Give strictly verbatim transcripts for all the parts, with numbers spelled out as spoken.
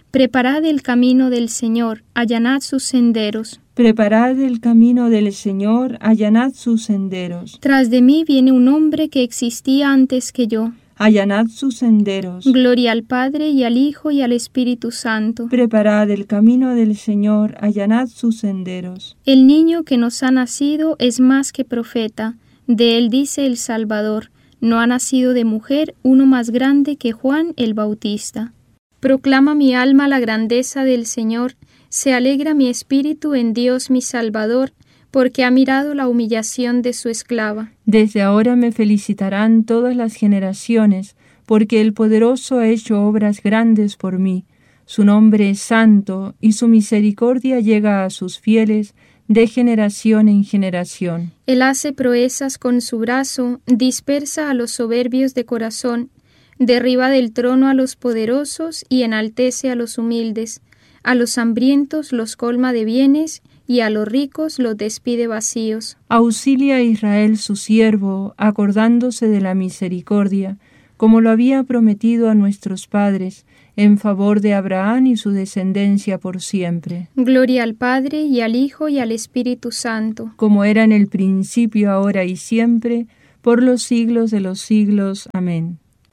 Preparad el camino del Señor, allanad sus senderos. Preparad el camino del Señor, allanad sus senderos. Tras de mí viene un hombre que existía antes que yo. Allanad sus senderos. Gloria al Padre, y al Hijo, y al Espíritu Santo. Preparad el camino del Señor, allanad sus senderos. El niño que nos ha nacido es más que profeta. De él dice el Salvador: no ha nacido de mujer uno más grande que Juan el Bautista. Proclama mi alma la grandeza del Señor, se alegra mi espíritu en Dios mi Salvador, porque ha mirado la humillación de su esclava. Desde ahora me felicitarán todas las generaciones, porque el Poderoso ha hecho obras grandes por mí. Su nombre es santo, y su misericordia llega a sus fieles de generación en generación. Él hace proezas con su brazo, dispersa a los soberbios de corazón, derriba del trono a los poderosos y enaltece a los humildes. A los hambrientos los colma de bienes, y a los ricos los despide vacíos. Auxilia a Israel su siervo, acordándose de la misericordia, como lo había prometido a nuestros padres, en favor de Abraham y su descendencia por siempre. Gloria al Padre, y al Hijo, y al Espíritu Santo. Como era en el principio, ahora y siempre, por los siglos de los siglos. Amén.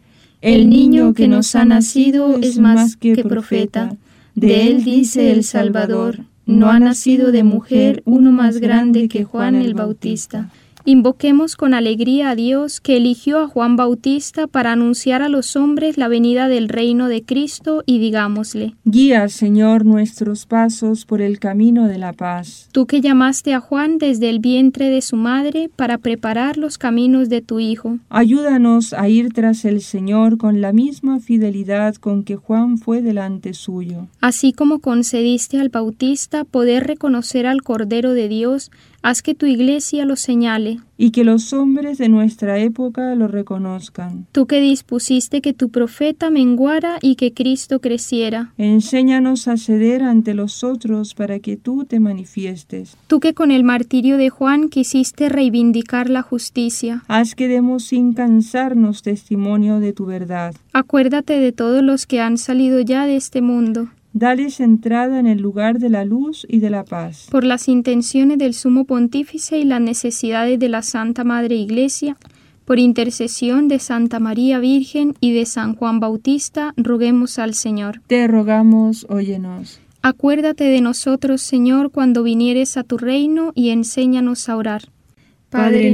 El niño que nos ha nacido es más que profeta. De él dice el Salvador: no ha nacido de mujer uno más grande que Juan el Bautista. Invoquemos con alegría a Dios, que eligió a Juan Bautista para anunciar a los hombres la venida del reino de Cristo, y digámosle: Guía, Señor, nuestros pasos por el camino de la paz. Tú que llamaste a Juan desde el vientre de su madre para preparar los caminos de tu Hijo. Ayúdanos a ir tras el Señor con la misma fidelidad con que Juan fue delante suyo. Así como concediste al Bautista poder reconocer al Cordero de Dios, haz que tu Iglesia lo señale. Y que los hombres de nuestra época lo reconozcan. Tú que dispusiste que tu profeta menguara y que Cristo creciera. Enséñanos a ceder ante los otros para que tú te manifiestes. Tú que con el martirio de Juan quisiste reivindicar la justicia. Haz que demos sin cansarnos testimonio de tu verdad. Acuérdate de todos los que han salido ya de este mundo. Dales entrada en el lugar de la luz y de la paz. Por las intenciones del Sumo Pontífice y las necesidades de la Santa Madre Iglesia, por intercesión de Santa María Virgen y de San Juan Bautista, roguemos al Señor. Te rogamos, óyenos. Acuérdate de nosotros, Señor, cuando vinieres a tu reino, y enséñanos a orar. Padre